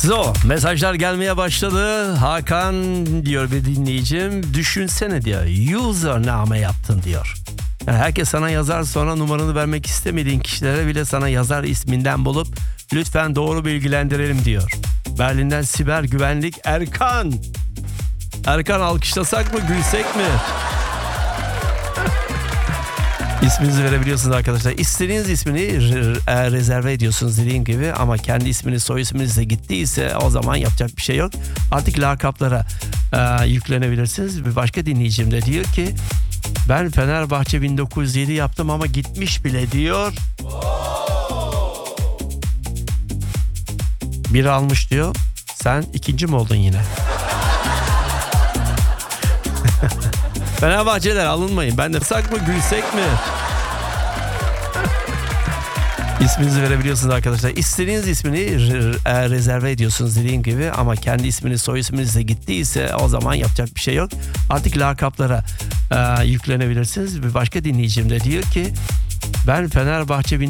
So, mesajlar gelmeye başladı. Hakan diyor bir dinleyicim. Düşünsene diyor. Username yaptın diyor. Yani herkes sana yazar, sonra numaranı vermek istemediğin kişilere bile sana yazar isminden bulup lütfen doğru bilgilendirelim diyor. Berlin'den siber güvenlik Erkan. Erkan, alkışlasak mı, gülsek mi? İsminizi verebiliyorsunuz arkadaşlar. İstediğiniz ismini rezerve ediyorsunuz dediğim gibi, ama kendi isminiz, soy isminiz de gittiyse o zaman yapacak bir şey yok. Artık lakaplara yüklenebilirsiniz. Bir başka dinleyicim de diyor ki ben Fenerbahçe 1907 yaptım ama gitmiş bile diyor. Bir almış diyor. Sen ikinci mi oldun yine? Fenerbahçeler alınmayın. Ben de sak mı, gülsek mi? İsminizi verebiliyorsunuz arkadaşlar. İstediğiniz ismini rezerve ediyorsunuz dediğim gibi, ama kendi isminiz, soy isminiz de gittiyse o zaman yapacak bir şey yok. Artık lakaplara yüklenebilirsiniz. Bir başka dinleyicim de diyor ki ben Fenerbahçe